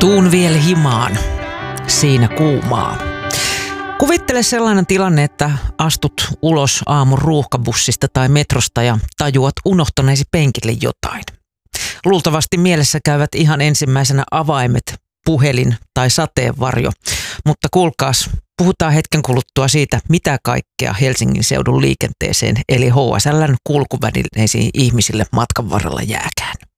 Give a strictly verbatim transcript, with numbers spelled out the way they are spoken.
Tuun vielä himaan, siinä kuumaa. Kuvittele sellainen tilanne, että astut ulos aamun ruuhkabussista tai metrosta ja tajuat unohtaneesi penkille jotain. Luultavasti mielessä käyvät ihan ensimmäisenä avaimet, puhelin tai sateenvarjo, mutta kuulkaas, puhutaan hetken kuluttua siitä, mitä kaikkea Helsingin seudun liikenteeseen eli H S L:n kulkuvälineisiin ihmisille matkan varrella jääkään.